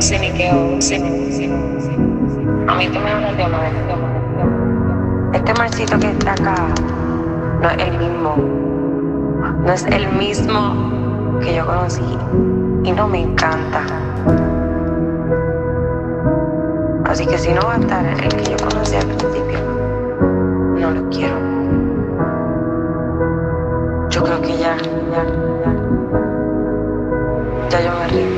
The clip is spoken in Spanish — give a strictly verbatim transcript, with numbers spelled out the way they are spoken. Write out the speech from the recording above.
ciniqueo, ciniqueo. A mí tú me hablas de amor. Este marcito que está acá no es el mismo. No es el mismo que yo conocí. Y no me encanta. Así que si no va a estar el que yo conocí al principio, no lo quiero. Yo creo que ya, ya, ya, ya yo me rindo.